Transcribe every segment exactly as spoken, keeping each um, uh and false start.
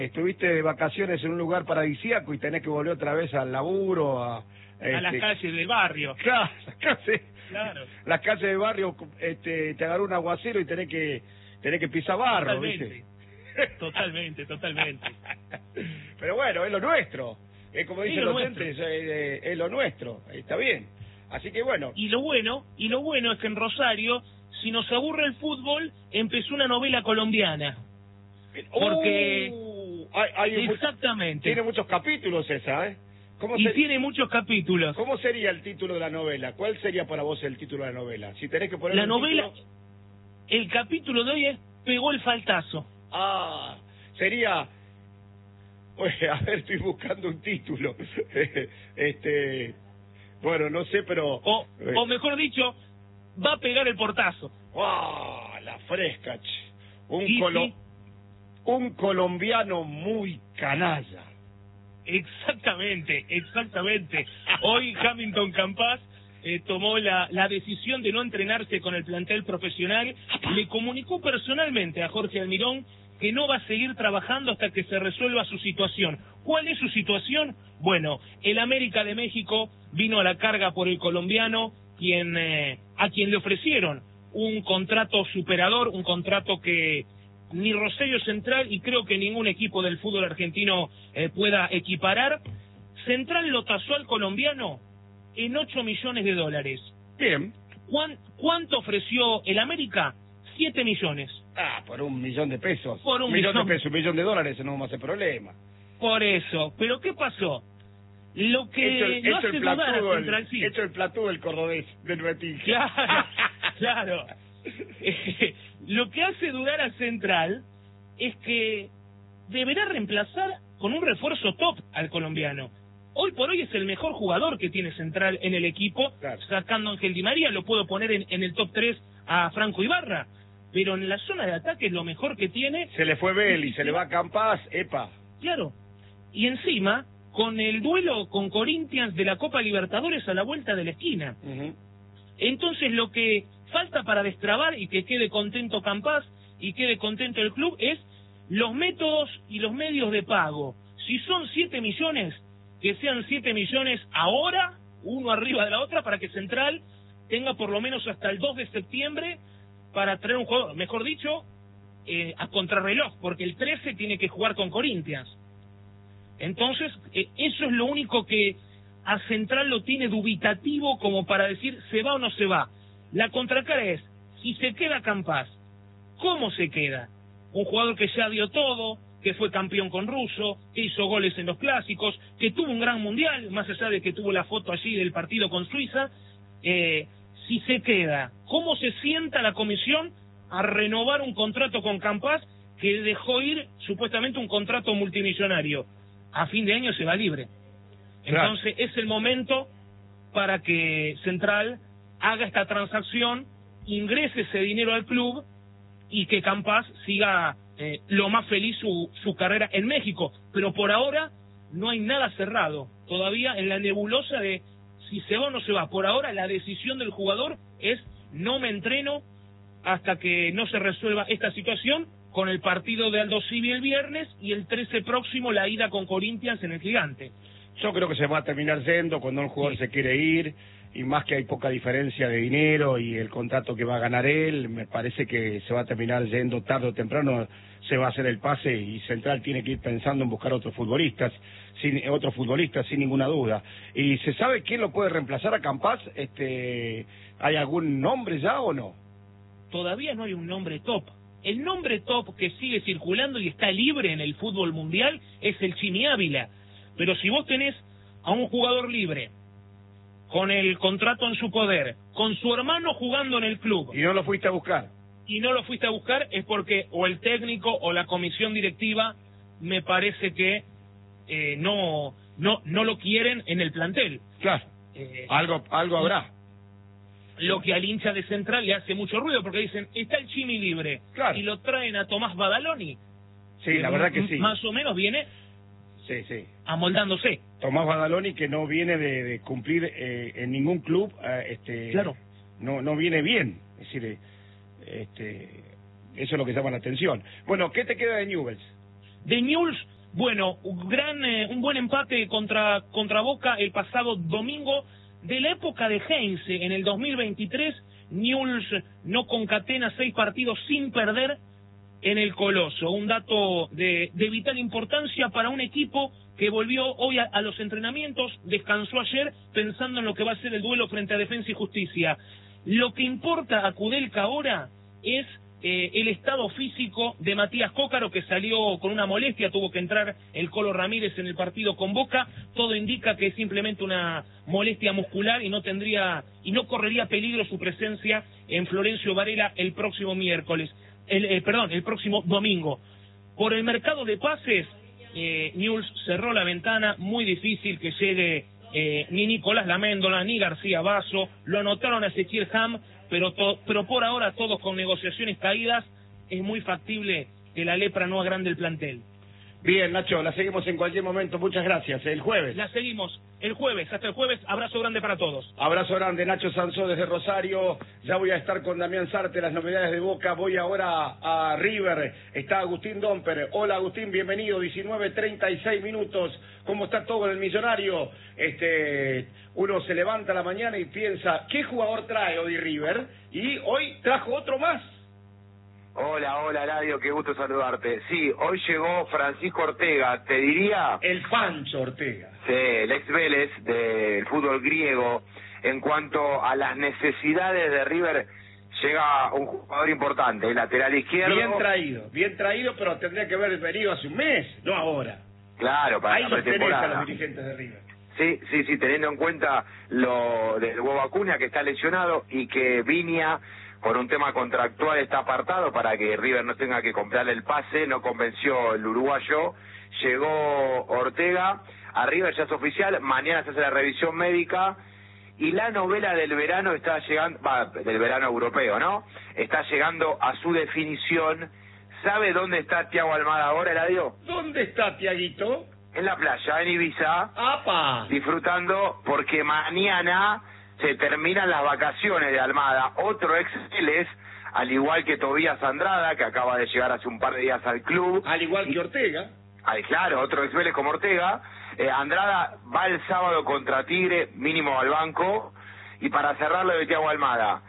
Estuviste de vacaciones en un lugar paradisíaco y tenés que volver otra vez al laburo, a... Este, a las calles del barrio. Claro, las calles, claro. las calles del barrio, este, te agarró un aguacero y tenés que tenés que pisar barro, Totalmente. ¿viste? Totalmente, totalmente. Pero bueno, es lo nuestro. Es como dicen es los nuestro. entes, es, es lo nuestro. Está bien. Así que bueno. Y lo bueno, y lo bueno es que en Rosario, si nos aburre el fútbol, empezó una novela colombiana. Porque Uh, hay, hay exactamente. Tiene muchos capítulos esa, ¿eh? ¿Cómo y ser... tiene muchos capítulos. ¿Cómo sería el título de la novela? ¿Cuál sería para vos el título de la novela? Si tenés que poner la un novela, título... el capítulo de hoy es Pegó el faltazo. Ah, sería... Oye, a ver, estoy buscando un título. este... Bueno, no sé, pero... O, o mejor dicho, va a pegar el portazo. ¡Ah! La fresca, che. Un, sí, colo... sí. un colombiano muy canalla. Exactamente, exactamente. Hoy Hamilton Campas eh, tomó la, la decisión de no entrenarse con el plantel profesional. Le comunicó personalmente a Jorge Almirón que no va a seguir trabajando hasta que se resuelva su situación. ¿Cuál es su situación? Bueno, el América de México vino a la carga por el colombiano, quien eh, a quien le ofrecieron un contrato superador, un contrato que ni Rosario Central y creo que ningún equipo del fútbol argentino eh, pueda equiparar. Central lo tasó al colombiano en ocho millones de dólares. Bien. ¿Cuán, ¿Cuánto ofreció el América? siete millones. Ah, por un millón de pesos. Por un, un millón, millón de pesos, un millón de dólares, no vamos a hacer problema. Por eso. ¿Pero qué pasó? Lo que hecho el, no hecho hace el dudar platudo, a Central, el, sí. hecho el platudo del cordobés, del Betín. Claro, claro. Eh, lo que hace dudar a Central es que deberá reemplazar con un refuerzo top al colombiano. Hoy por hoy es el mejor jugador que tiene Central en el equipo, claro. Sacando a Ángel Di María, lo puedo poner en, en el top tres a Franco Ibarra, pero en la zona de ataque es lo mejor que tiene. Se le fue Bel y se le va a Campas, epa. Claro, y encima, con el duelo con Corinthians de la Copa Libertadores a la vuelta de la esquina. Uh-huh. Entonces lo que falta para destrabar y que quede contento Campas y quede contento el club es los métodos y los medios de pago. Si son siete millones, que sean siete millones ahora, uno arriba de la otra, para que Central tenga por lo menos hasta el dos de septiembre para traer un jugador, mejor dicho, eh, a contrarreloj, porque el trece tiene que jugar con Corinthians. Entonces, eh, eso es lo único que a Central lo tiene dubitativo como para decir se va o no se va. La contracara es, si se queda Campas, ¿cómo se queda? Un jugador que ya dio todo, que fue campeón con Russo, que hizo goles en los clásicos, que tuvo un gran mundial, más allá de que tuvo la foto allí del partido con Suiza. Eh, si se queda, ¿cómo se sienta la comisión a renovar un contrato con Campas que dejó ir supuestamente un contrato multimillonario? A fin de año se va libre. Entonces claro, es el momento para que Central haga esta transacción, ingrese ese dinero al club y que Campas siga eh, lo más feliz su, su carrera en México. Pero por ahora no hay nada cerrado. Todavía en la nebulosa de si se va o no se va. Por ahora la decisión del jugador es no me entreno hasta que no se resuelva esta situación, con el partido de Aldo Civi el viernes y el trece próximo la ida con Corinthians en el Gigante. Yo creo que se va a terminar yendo cuando un jugador sí. se quiere ir, y más que hay poca diferencia de dinero y el contrato que va a ganar él, me parece que se va a terminar yendo tarde o temprano, se va a hacer el pase y Central tiene que ir pensando en buscar otros futbolistas, sin otros futbolistas sin ninguna duda. ¿Y se sabe quién lo puede reemplazar a Campas? Este, ¿hay algún nombre ya o no? Todavía no hay un nombre top. El nombre top que sigue circulando y está libre en el fútbol mundial es el Chimi Ávila. Pero si vos tenés a un jugador libre, con el contrato en su poder, con su hermano jugando en el club... Y no lo fuiste a buscar. Y no lo fuiste a buscar es porque o el técnico o la comisión directiva me parece que eh, no, no, no lo quieren en el plantel. Claro, eh, algo, algo habrá. Lo que al hincha de Central le hace mucho ruido, porque dicen, está el Chimi libre, claro, y lo traen a Tomás Badaloni. Sí, la verdad que sí. Más o menos viene sí, sí. amoldándose. Tomás Badaloni, que no viene de, de cumplir eh, en ningún club, eh, este, claro, no, no viene bien. Es decir, este, eso es lo que llama la atención. Bueno, ¿qué te queda de Newell's? de Newell's, bueno, un gran, eh, un buen empate contra, contra Boca el pasado domingo. De la época de Heinze, en el dos mil veintitrés, Newell's no concatena seis partidos sin perder en el Coloso. Un dato de, de vital importancia para un equipo que volvió hoy a, a los entrenamientos, descansó ayer pensando en lo que va a ser el duelo frente a Defensa y Justicia. Lo que importa a Kudelka ahora es eh, el estado físico de Matías Cócaro, que salió con una molestia, tuvo que entrar el Colo Ramírez en el partido con Boca. Todo indica que es simplemente una molestia muscular y no tendría y no correría peligro su presencia en Florencio Varela el próximo miércoles, el, eh, perdón, el próximo domingo. Por el mercado de pases, eh, Newell's cerró la ventana, muy difícil que llegue eh, ni Nicolás Laméndola ni García Basso. Lo anotaron a Ezequiel Ham, pero, to, pero por ahora todos con negociaciones caídas. Es muy factible que la lepra no agrande el plantel. Bien, Nacho, la seguimos en cualquier momento. Muchas gracias. El jueves. La seguimos el jueves. Hasta el jueves. Abrazo grande para todos. Abrazo grande, Nacho Sansó desde Rosario. Ya voy a estar con Damián Sarte, las novedades de Boca. Voy ahora a River. Está Agustín Domper. Hola, Agustín, bienvenido. diecinueve treinta y seis minutos. ¿Cómo está todo en el Millonario? Este, uno se levanta a la mañana y piensa, ¿qué jugador trae hoy River? Y hoy trajo otro más. Hola, hola, Ladio, qué gusto saludarte. Sí, hoy llegó Francisco Ortega, te diría... El Pancho Ortega. Sí, el ex Vélez del fútbol griego. En cuanto a las necesidades de River, llega un jugador importante, el lateral izquierdo. Bien traído, bien traído, pero tendría que haber venido hace un mes, no ahora. Claro, para ahí la los tenés pretemporada. a los dirigentes de River. Sí, sí, sí, teniendo en cuenta lo del Hugo Acuña, que está lesionado, y que Viña, por un tema contractual, está apartado para que River no tenga que comprarle el pase. No convenció el uruguayo. Llegó Ortega, a River ya es oficial, mañana se hace la revisión médica, y la novela del verano está llegando, va, del verano europeo, ¿no? Está llegando a su definición. ¿Sabe dónde está Thiago Almada ahora, Eladio? ¿Dónde está Tiaguito? En la playa, en Ibiza. ¡Apa! Disfrutando, porque mañana se terminan las vacaciones de Almada. Otro ex Vélez, al igual que Tobías Andrada, que acaba de llegar hace un par de días al club. Al igual que y, Ortega. Ay, claro, otro ex Vélez como Ortega. Eh, Andrada va el sábado contra Tigre, mínimo al banco. Y para cerrar lo de Thiago Almada,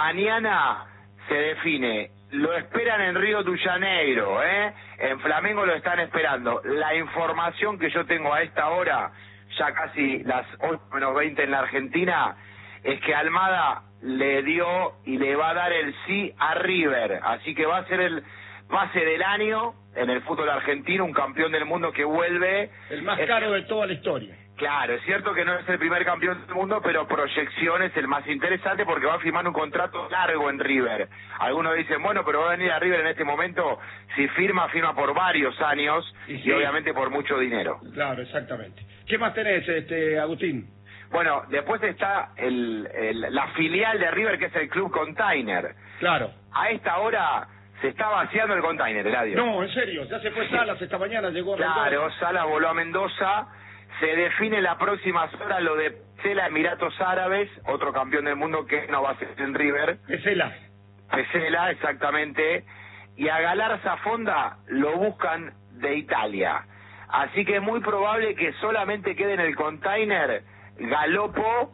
mañana se define. Lo esperan en Río de Janeiro, ¿eh? En Flamengo lo están esperando. La información que yo tengo a esta hora, ya casi las ocho menos veinte en la Argentina, es que Almada le dio y le va a dar el sí a River. Así que va a ser el pase del año en el fútbol argentino, un campeón del mundo que vuelve. El más es, caro de toda la historia. Claro, es cierto que no es el primer campeón del mundo, pero proyección es el más interesante porque va a firmar un contrato largo en River. Algunos dicen, bueno, pero va a venir a River en este momento, si firma, firma por varios años y, sí, y obviamente por mucho dinero. Claro, exactamente. ¿Qué más tenés, este Agustín? Bueno, después está el, el, la filial de River, que es el Club Container. Claro. A esta hora se está vaciando el Container, Eladio. No, en serio, ya se fue Salas esta mañana, llegó a Claro, Mendoza. Salas voló a Mendoza. Se define la próxima hora lo de Pesela, Emiratos Árabes, otro campeón del mundo que no va a ser en River. Pesela. Pesela, exactamente. Y a Galarza Fonda lo buscan de Italia. Así que es muy probable que solamente quede en el Container Galopo.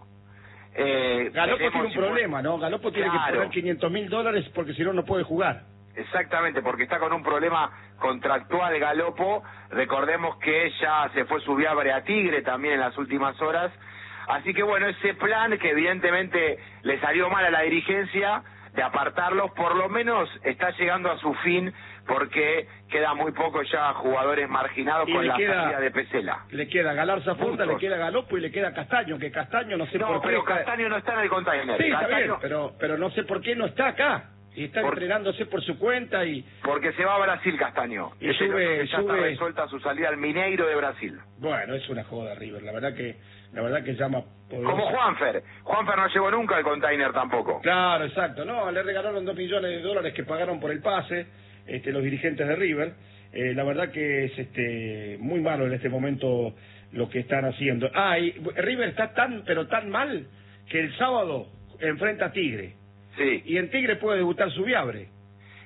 Eh, Galopo tiene un si problema, ¿no? Galopo tiene claro. que poner quinientos mil dólares porque si no, no puede jugar. Exactamente, porque está con un problema contractual Galopo. Recordemos que ya se fue su viabre a Tigre también en las últimas horas. Así que bueno, ese plan que evidentemente le salió mal a la dirigencia de apartarlos, por lo menos está llegando a su fin, porque queda muy poco ya jugadores marginados y con la queda, salida de Pesela. Le queda Galarza Fonda, le queda Galopo y le queda Castaño, que Castaño no sé no, por qué... pero está... Castaño no está en el Container. Sí, Castaño... está bien, pero, pero no sé por qué no está acá. Y está por... entrenándose por su cuenta y... Porque se va a Brasil, Castaño. Y Ese sube, ya sube... está resuelta su salida al Mineiro de Brasil. Bueno, es una joda, River. La verdad que la verdad que llama... Poderoso. Como Juanfer. Juanfer no llegó nunca al Container tampoco. Claro, exacto. No, le regalaron dos millones de dólares que pagaron por el pase este, los dirigentes de River. Eh, la verdad que es este muy malo en este momento lo que están haciendo. Ah, y River está tan, pero tan mal que el sábado enfrenta a Tigre. Sí. Y en Tigre puede debutar Subiabre.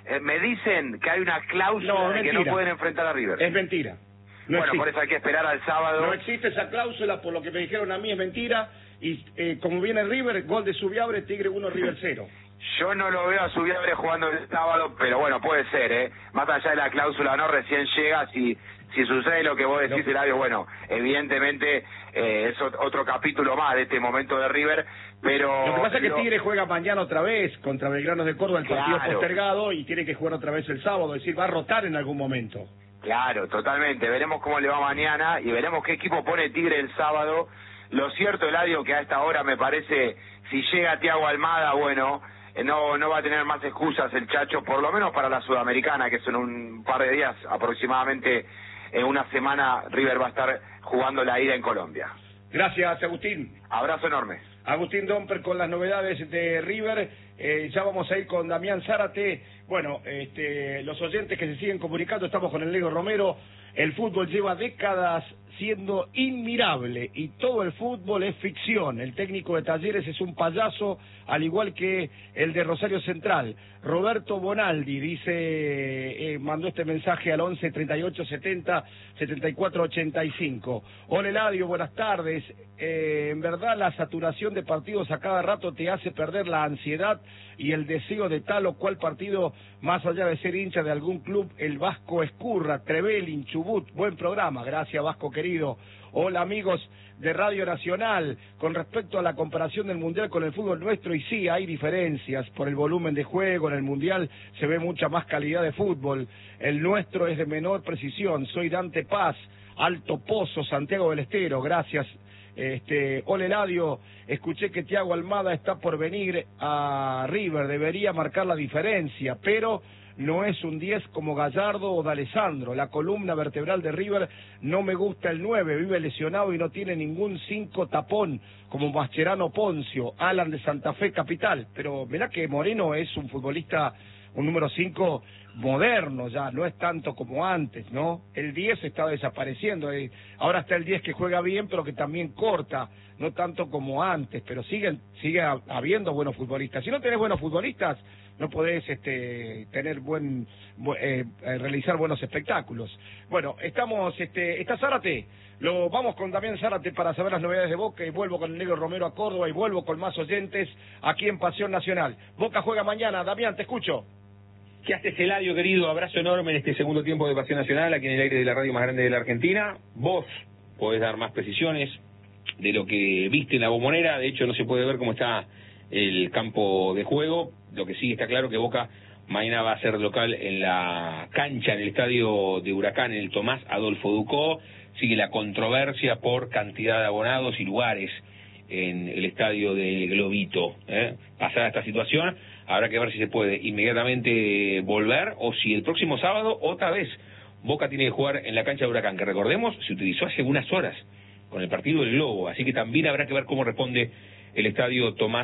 eh, me dicen que hay una cláusula No, de que no pueden enfrentar a River. Es mentira. No bueno, existe. por eso hay que esperar al sábado. No existe esa cláusula, por lo que me dijeron a mí es mentira. Y eh, como viene River, gol de Subiabre, Tigre uno, River cero. Yo no lo veo a Subiabre jugando el sábado, pero bueno, puede ser, ¿eh? Más allá de la cláusula, no, recién llega, si si sucede lo que vos decís, no. Eladio, bueno, evidentemente eh, es otro capítulo más de este momento de River, pero... Lo que pasa es que lo... Tigre juega mañana otra vez contra Belgrano de Córdoba, el claro. partido postergado, y tiene que jugar otra vez el sábado, es decir, va a rotar en algún momento. Claro, totalmente, veremos cómo le va mañana y veremos qué equipo pone Tigre el sábado. Lo cierto, Eladio, que a esta hora me parece, si llega Thiago Almada, bueno... No no va a tener más excusas el Chacho, por lo menos para la Sudamericana, que son un par de días, aproximadamente en una semana River va a estar jugando la ida en Colombia. Gracias, Agustín. Abrazo enorme. Agustín Domper con las novedades de River. Eh, ya vamos a ir con Damián Zárate. Bueno, este, los oyentes que se siguen comunicando, estamos con el Negro Romero. El fútbol lleva décadas siendo inmirable y todo el fútbol es ficción. El técnico de Talleres es un payaso, al igual que el de Rosario Central. Roberto Bonaldi dice, eh, mandó este mensaje al once treinta y ocho setenta setenta y cuatro ochenta y cinco. Hola Eladio, buenas tardes. Eh, en verdad la saturación de partidos a cada rato te hace perder la ansiedad y el deseo de tal o cual partido, más allá de ser hincha de algún club. El Vasco Escurra, Trevelin, Chubut, buen programa, gracias Vasco querido. Hola amigos de Radio Nacional, con respecto a la comparación del Mundial con el fútbol nuestro, y sí, hay diferencias por el volumen de juego. En el Mundial se ve mucha más calidad de fútbol, el nuestro es de menor precisión. Soy Dante Paz, Alto Pozo, Santiago del Estero, gracias. Este, hola Eladio, escuché que Thiago Almada está por venir a River, debería marcar la diferencia, pero no es un diez como Gallardo o D'Alessandro. La columna vertebral de River no me gusta el nueve, vive lesionado y no tiene ningún cinco tapón como Mascherano Poncio. Alan de Santa Fe Capital, pero mirá que Moreno es un futbolista, un número cinco moderno ya, no es tanto como antes, ¿no? El diez está desapareciendo, eh. ahora está el diez que juega bien, pero que también corta, no tanto como antes, pero siguen sigue habiendo buenos futbolistas. Si no tenés buenos futbolistas, no podés este, tener buen eh, realizar buenos espectáculos. Bueno, estamos, este, está Zárate, lo vamos con Damián Zárate para saber las novedades de Boca, y vuelvo con el Negro Romero a Córdoba y vuelvo con más oyentes aquí en Pasión Nacional. Boca juega mañana, Damián, te escucho. ¿Qué haces, Eladio, querido? Abrazo enorme en este segundo tiempo de Pasión Nacional, aquí en el aire de la radio más grande de la Argentina. Vos podés dar más precisiones de lo que viste en la Bombonera. De hecho, no se puede ver cómo está el campo de juego. Lo que sí está claro que Boca mañana va a ser local en la cancha, en el estadio de Huracán, en el Tomás Adolfo Ducó. Sigue la controversia por cantidad de abonados y lugares en el estadio de Globito. ¿eh? Pasada esta situación, habrá que ver si se puede inmediatamente volver, o si el próximo sábado otra vez Boca tiene que jugar en la cancha de Huracán, que recordemos se utilizó hace unas horas con el partido del Globo, así que también habrá que ver cómo responde el estadio Tomás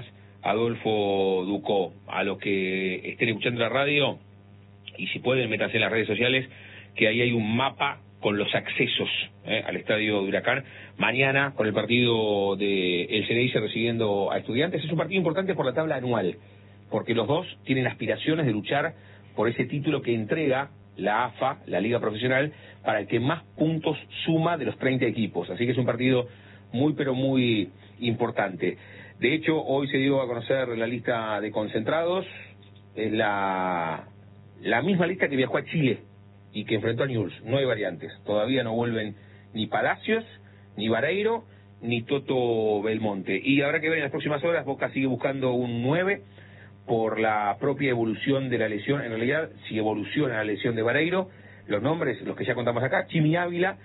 Adolfo Ducó. A los que estén escuchando la radio, y si pueden, métanse en las redes sociales, que ahí hay un mapa con los accesos ¿eh? al estadio de Huracán. Mañana, con el partido de el Ceneice recibiendo a Estudiantes, es un partido importante por la tabla anual, porque los dos tienen aspiraciones de luchar por ese título que entrega la A F A, la Liga Profesional, para el que más puntos suma de los treinta equipos. Así que es un partido muy, pero muy importante. De hecho, hoy se dio a conocer la lista de concentrados. Es la, la misma lista que viajó a Chile y que enfrentó a Newell's. No hay variantes. Todavía no vuelven ni Palacios, ni Vareiro, ni Toto Belmonte. Y habrá que ver en las próximas horas. Boca sigue buscando un nueve por la propia evolución de la lesión. En realidad, si evoluciona la lesión de Vareiro, los nombres, los que ya contamos acá, Chimi Ávila,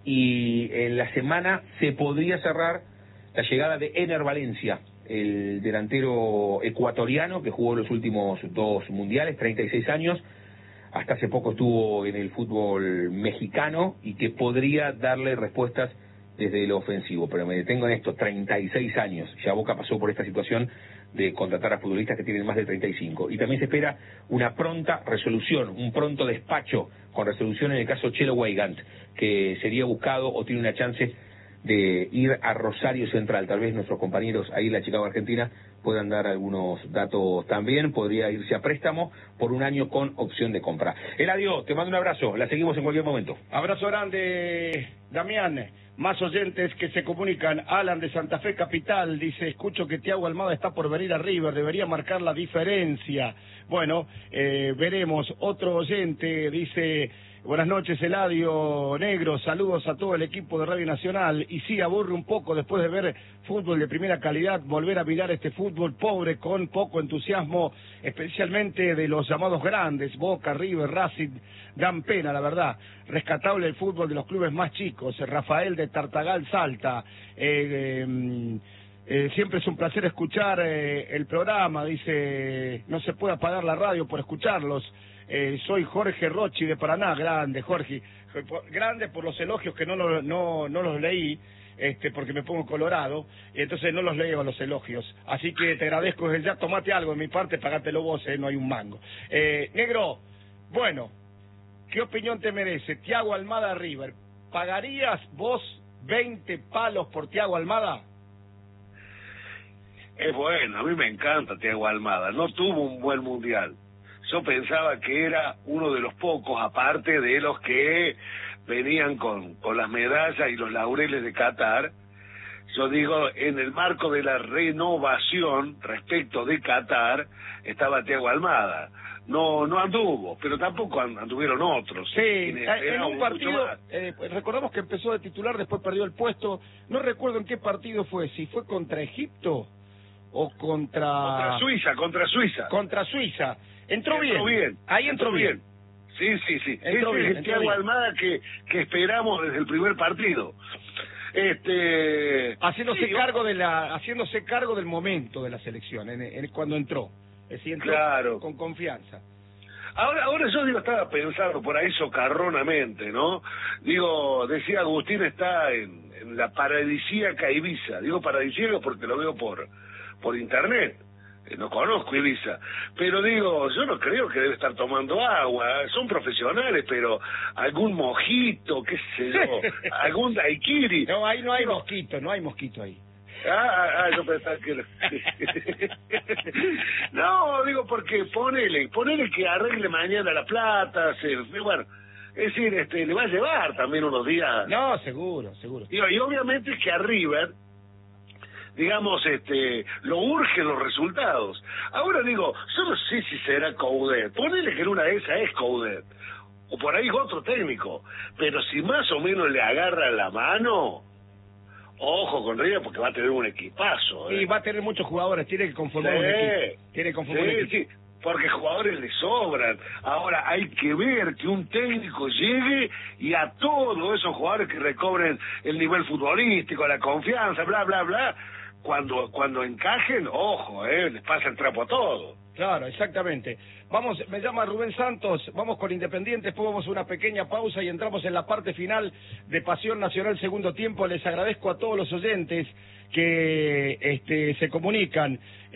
y en la semana se podría cerrar la llegada de Ener Valencia, el delantero ecuatoriano que jugó los últimos dos mundiales, treinta y seis años, hasta hace poco estuvo en el fútbol mexicano y que podría darle respuestas desde lo ofensivo. Pero me detengo en esto, treinta y seis años, ya Boca pasó por esta situación de contratar a futbolistas que tienen más de treinta y cinco. Y también se espera una pronta resolución, un pronto despacho con resolución en el caso Chelo Weigand, que sería buscado o tiene una chance de ir a Rosario Central. Tal vez nuestros compañeros ahí en la Chicago Argentina puedan dar algunos datos también. Podría irse a préstamo por un año con opción de compra. Eladio, te mando un abrazo, la seguimos en cualquier momento. Abrazo grande, Damián. Más oyentes que se comunican. Alan de Santa Fe Capital dice, escucho que Thiago Almada está por venir a River, debería marcar la diferencia. Bueno, eh, veremos. Otro oyente dice, buenas noches, Eladio Negro, saludos a todo el equipo de Radio Nacional. Y sí, aburre un poco después de ver fútbol de primera calidad, volver a mirar este fútbol pobre con poco entusiasmo, especialmente de los llamados grandes, Boca, River, Racing, dan pena, la verdad. Rescatable el fútbol de los clubes más chicos. Rafael de Tartagal Salta, eh, eh, eh, siempre es un placer escuchar eh, el programa, dice, no se puede apagar la radio por escucharlos. Eh, soy Jorge Rochi de Paraná, grande Jorge, grande por los elogios que no, lo, no, no los leí, este, porque me pongo colorado, y entonces no los leo los elogios, así que te agradezco, ya tomate algo de mi parte, pagátelo vos, eh, no hay un mango. Eh, negro, bueno, ¿qué opinión te merece Thiago Almada River? ¿Pagarías vos veinte palos por Thiago Almada? Es bueno, a mí me encanta Thiago Almada, no tuvo un buen mundial. Yo pensaba que era uno de los pocos, aparte de los que venían con, con las medallas y los laureles de Qatar. Yo digo, en el marco de la renovación respecto de Qatar, estaba Thiago Almada. No no anduvo, pero tampoco anduvieron otros. Sí, en un partido, eh, recordamos que empezó de titular, después perdió el puesto. No recuerdo en qué partido fue, si fue contra Egipto o contra... Contra Suiza, contra Suiza. Contra Suiza. Entró, entró bien. bien. Ahí entró, entró bien. bien. Sí, sí, sí. Entró Ese bien, es el Thiago Almada que, que esperamos desde el primer partido. Este haciéndose sí, cargo de la haciéndose cargo del momento de la selección en, en, cuando entró. Es decir, entró claro. con confianza. Ahora, ahora yo digo, estaba pensando por ahí socarronamente, ¿no? Digo, decía Agustín, está en, en la paradisíaca Ibiza. Digo paradisíaca porque lo veo por por internet. No conozco Ibiza, pero digo, yo no creo que debe estar tomando agua, son profesionales, pero algún mojito, qué sé yo, algún daiquiri. No, ahí no hay digo, mosquito, no hay mosquito ahí. Ah, ah, yo pensaba que... No, digo, porque ponele, ponele que arregle mañana la plata, se, bueno, es decir, este, le va a llevar también unos días. No, seguro, seguro. Digo, y obviamente que a River, digamos, este, lo urgen los resultados. Ahora digo, yo no sé si será Coudet, ponele que en una de esas es Coudet, o por ahí otro técnico, pero si más o menos le agarra la mano, ojo con River porque va a tener un equipazo. ¿eh? Y va a tener muchos jugadores, tiene que conformar sí, un equipo. Tiene que conformar sí, un equipo. Sí. Porque jugadores le sobran. Ahora hay que ver que un técnico llegue y a todos esos jugadores que recobren el nivel futbolístico, la confianza, bla, bla, bla, cuando cuando encajen, ojo, eh, les pasa el trapo a todo. Claro, exactamente. Vamos, me llama Rubén Santos, vamos con Independiente, después vamos a una pequeña pausa y entramos en la parte final de Pasión Nacional segundo tiempo. Les agradezco a todos los oyentes que este, se comunican.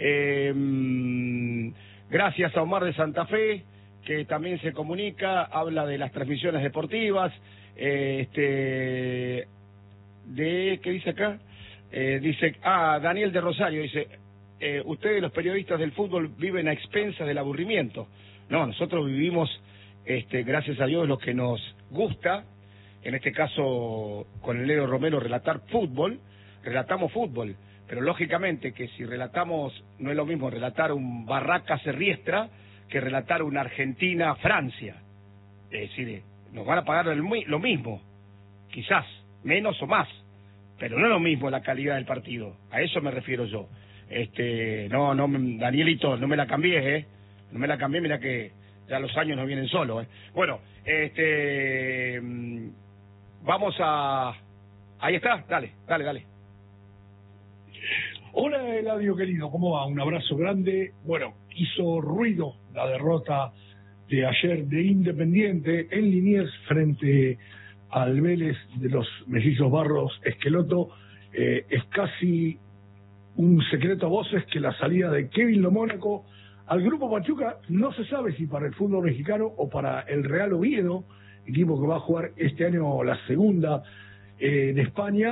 Eh, gracias a Omar de Santa Fe, que también se comunica, habla de las transmisiones deportivas, eh, este, de, ¿qué dice acá? Eh, dice, ah, Daniel de Rosario, dice, eh, ustedes los periodistas del fútbol viven a expensas del aburrimiento. No, nosotros vivimos, este, gracias a Dios, lo que nos gusta, en este caso con el Leo Romero, relatar fútbol, relatamos fútbol, pero lógicamente que si relatamos, no es lo mismo relatar un Barracas Riestra que relatar una Argentina-Francia. Es decir, nos van a pagar el, lo mismo, quizás, menos o más, pero no es lo mismo la calidad del partido, a eso me refiero yo. Este, no, no, Danielito, no me la cambié, eh, no me la cambié, mira que ya los años no vienen solos, eh. Bueno, este, vamos a, ahí está, dale, dale, dale. Hola Eladio querido, ¿cómo va? Un abrazo grande. Bueno, hizo ruido la derrota de ayer de Independiente en Liniers frente al Vélez de los mellizos Barros Esqueloto. Eh, es casi un secreto a voces que la salida de Kevin Lo Mónaco al Grupo Pachuca no se sabe si para el fútbol mexicano o para el Real Oviedo, equipo que va a jugar este año la segunda eh, de España,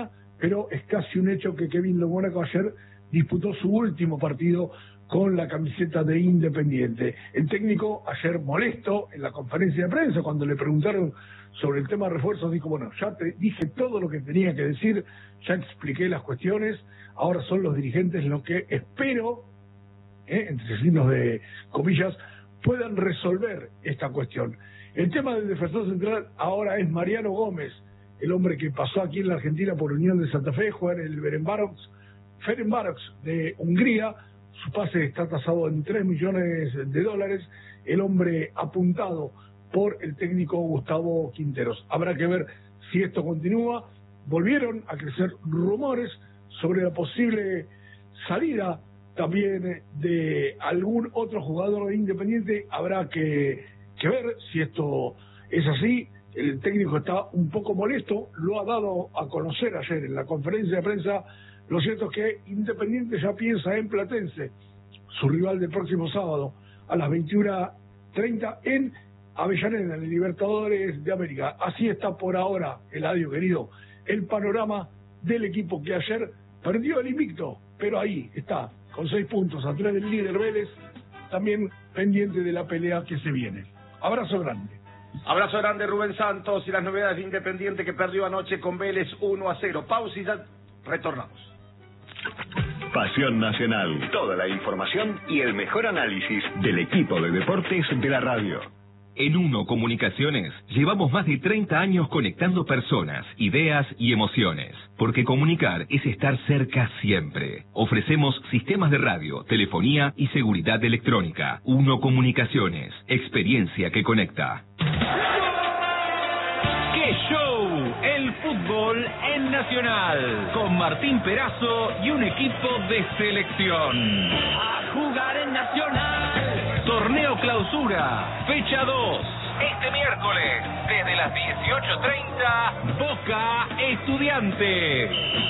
pero es casi un hecho que Kevin de Mónaco ayer disputó su último partido con la camiseta de Independiente. El técnico ayer molesto en la conferencia de prensa cuando le preguntaron sobre el tema de refuerzos, dijo, bueno, ya te dije todo lo que tenía que decir, ya expliqué las cuestiones, ahora son los dirigentes los que espero, eh, entre signos de comillas, puedan resolver esta cuestión. El tema del defensor central ahora es Mariano Gómez, el hombre que pasó aquí en la Argentina por Unión de Santa Fe, juega en el Ferencváros, Ferencváros de Hungría. Su pase está tasado en tres millones de dólares, el hombre apuntado por el técnico Gustavo Quinteros. Habrá que ver si esto continúa. Volvieron a crecer rumores sobre la posible salida también de algún otro jugador de Independiente. Habrá que, que ver si esto es así. El técnico está un poco molesto, lo ha dado a conocer ayer en la conferencia de prensa. Lo cierto es que Independiente ya piensa en Platense, su rival del próximo sábado a las veintiuna treinta en Avellaneda, en el Libertadores de América. Así está por ahora, Eladio querido, el panorama del equipo que ayer perdió el invicto, pero ahí está, con seis puntos atrás del líder Vélez, también pendiente de la pelea que se viene. Abrazo grande. Abrazo grande, Rubén Santos, y las novedades de Independiente que perdió anoche con Vélez uno a cero. Pausa y ya retornamos. Pasión Nacional, toda la información y el mejor análisis del equipo de deportes de la radio. En Uno Comunicaciones llevamos más de treinta años conectando personas, ideas y emociones, porque comunicar es estar cerca siempre. Ofrecemos sistemas de radio, telefonía y seguridad electrónica. Uno Comunicaciones, experiencia que conecta. ¡Qué show! El fútbol en Nacional, con Martín Perazo y un equipo de selección. A jugar en Nacional. Torneo Clausura, fecha dos. Este miércoles, desde las dieciocho treinta, Boca Estudiantes.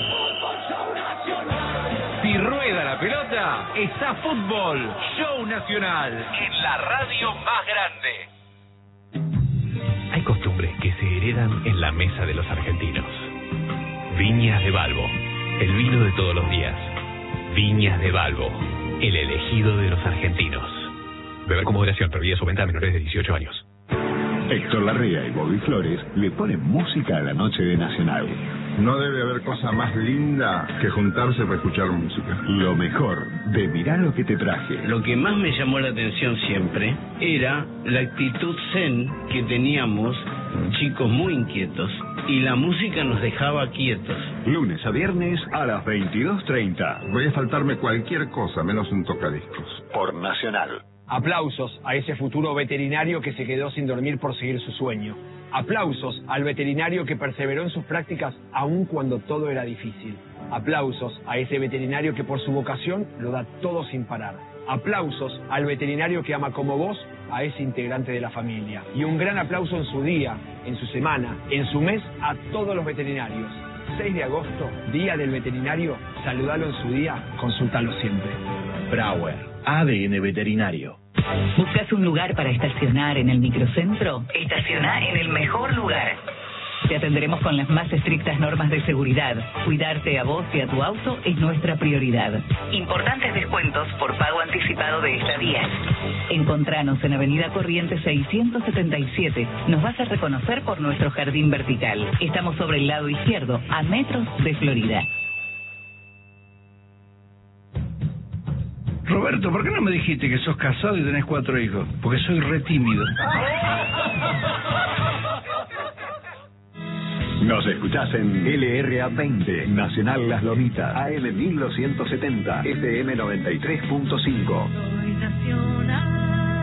Si rueda la pelota, está fútbol, show nacional, en la radio más grande. Hay costumbres que se heredan en la mesa de los argentinos. Viñas de Balbo, el vino de todos los días. Viñas de Balbo, el elegido de los argentinos. Beber con moderación, prohibida su venta a menores de dieciocho años. Héctor Larrea y Bobby Flores le ponen música a la noche de Nacional. No debe haber cosa más linda que juntarse para escuchar música. Lo mejor de Mirá lo que te traje. Lo que más me llamó la atención siempre era la actitud zen que teníamos, chicos muy inquietos, y la música nos dejaba quietos. Lunes a viernes a las veintidós treinta. Voy a faltarme cualquier cosa menos un tocadiscos. Por Nacional. Aplausos a ese futuro veterinario que se quedó sin dormir por seguir su sueño. Aplausos al veterinario que perseveró en sus prácticas aun cuando todo era difícil. Aplausos a ese veterinario que por su vocación lo da todo sin parar. Aplausos al veterinario que ama como vos a ese integrante de la familia. Y un gran aplauso en su día, en su semana, en su mes a todos los veterinarios. seis de agosto, Día del Veterinario, saludalo en su día, consúltalo siempre. Brauer, A D N Veterinario. ¿Buscas un lugar para estacionar en el microcentro? Estaciona en el mejor lugar. Te atenderemos con las más estrictas normas de seguridad. Cuidarte a vos y a tu auto es nuestra prioridad. Importantes descuentos por pago anticipado de estadías. Encontranos en Avenida Corrientes seiscientos setenta y siete. Nos vas a reconocer por nuestro jardín vertical. Estamos sobre el lado izquierdo, a metros de Florida. Roberto, ¿por qué no me dijiste que sos casado y tenés cuatro hijos? Porque soy re tímido. Nos escuchás en L R A veinte, Nacional Las Lomitas, A M mil doscientos setenta, F M noventa y tres punto cinco.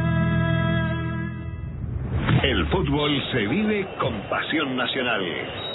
El fútbol se vive con Pasión Nacional.